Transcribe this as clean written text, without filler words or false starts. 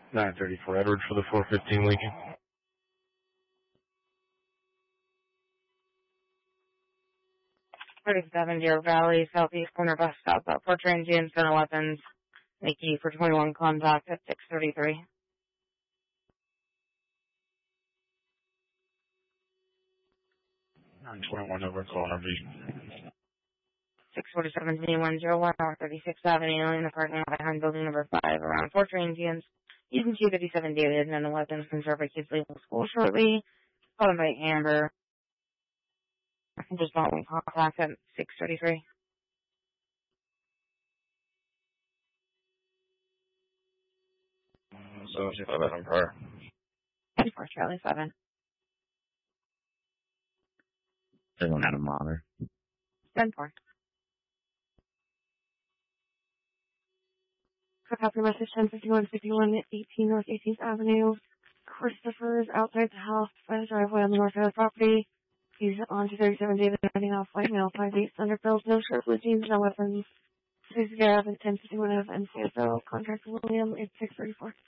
934 Edward for the 415 Lincoln. 37 Deer Valley, southeast corner bus stop, about 4 transients and weapons. Making for 21 contact at 6:33. 921 over call RV. 647 101 North 36th Avenue in the parking lot behind building number 5, around 4 transients. Using 257 David and the weapons conserved by kids leaving school shortly. Followed by Amber. Just not one contact at 6:33. So, see if I've had prior. 24 Charlie 7. They don't have a monitor. 10-4. So copy message 1051 18 North 18th Avenue. Christopher is outside the house by the driveway on the north side of the property. He's on to 37 David, running off white male, 5'8", underfills, no shirt, blue jeans, no weapons. Please get up at 1051 of NCSO. Contact William, 8634.